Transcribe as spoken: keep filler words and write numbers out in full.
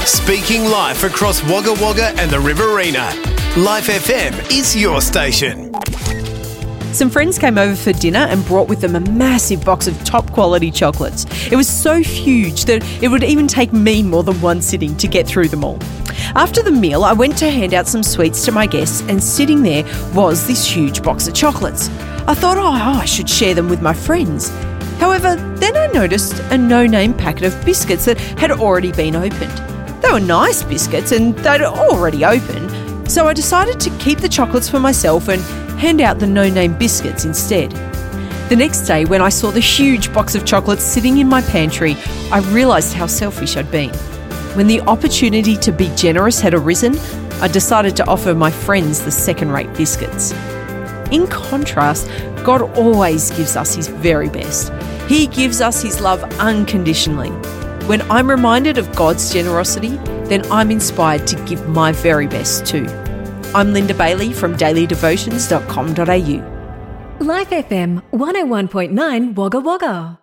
Speaking life across Wagga Wagga and the Riverina. Life F M is your station. Some friends came over for dinner and brought with them a massive box of top quality chocolates. It was so huge that it would even take me more than one sitting to get through them all. After the meal, I went to hand out some sweets to my guests, and sitting there was this huge box of chocolates. I thought, oh, I should share them with my friends. However, then I noticed a no-name packet of biscuits that had already been opened. They were nice biscuits and they'd already opened, so I decided to keep the chocolates for myself and hand out the no-name biscuits instead. The next day, when I saw the huge box of chocolates sitting in my pantry, I realised how selfish I'd been. When the opportunity to be generous had arisen, I decided to offer my friends the second-rate biscuits. In contrast, God always gives us his very best. He gives us his love unconditionally. When I'm reminded of God's generosity, then I'm inspired to give my very best too. I'm Linda Bailey from daily devotions dot com dot a u. Life F M one oh one point nine Wagga Wagga.